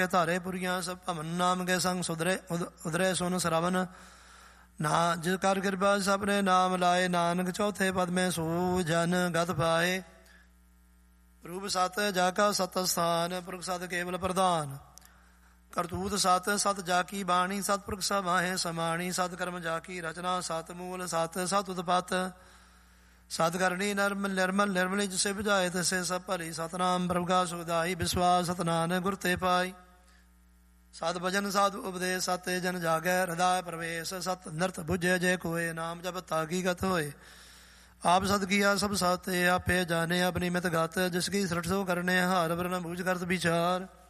ਧਾਰੇ ਪੁਰੀਆਂ ਸਭ ਭਮਨ ਨਾਮ ਕੇ ਸੰਗ ਸੁਧਰੇ ਉਧਰੇ ਸੁਨ ਸਰਵਨ ਨਾ ਜਿਸ ਕਰ ਕਿਰਪਾ ਸਭਨੇ ਨਾਮ ਲਾਏ ਨਾਨਕ ਚੌਥੇ ਪਦ ਮੈਂ ਸੋ ਜਨ ਗਤ ਪਾਏ ਰੂਪ ਸਤ ਜਾ ਕਾ ਸਤ ਸਥਾਨ ਪੁਰਖ ਸਤ ਕੇਵਲ ਪ੍ਰਧਾਨ ਕਰਤੂਤ ਸਤ ਸਤ ਜਾ ਕੀ ਬਾਣੀ ਸਤਿਪੁਰਖ ਸਭ ਮਾਹੇ ਸਮਾਣੀ ਸਤ ਕਰਮ ਜਾ ਕੀ ਰਚਨਾ ਸਤ ਮੂਲ ਸਤ ਸਤ ਉਤਪਤ ਸਤ ਕਰਨੀ ਨਰਮਲ ਨਿਰਮਲ ਨਿਰਮਲੀ ਜਿਸੇ ਬੁਝਾਏ ਤਸੇ ਸਭ ਭਲੀ ਸਤਨਾਮ ਪ੍ਰਭੁ ਸੁਖਦਾਈ ਵਿਸ਼ਵਾਸ ਸਤਨਾਨ ਗੁਰ ਤੇ ਪਾਈ ਸਤ ਭਜਨ ਸਾਧੂ ਉਪਦੇਸ਼ ਸਤੇ ਜਨ ਜਾਗੈ ਹਿਰਦੈ ਪ੍ਰਵੇਸ਼ ਸਤ ਨਰਤ ਬੁਝੇ ਜੇ ਕੋਏ ਨਾਮ ਜਪ ਤਾਕੀਗਤ ਹੋਏ ਆਪ ਸਤ ਕੀਆ ਸਭ ਸਤੇ ਆਪੇ ਜਾਣੇ ਆਪਣੀ ਮਿਤ ਗਤ ਜਿਸ ਕੀ ਸ੍ਰਿਸ਼ਟ ਸੋ ਕਰਨੇ ਹਾਰ ਵਰਨ ਬੂਝ ਕਰਤ ਵਿਚਾਰ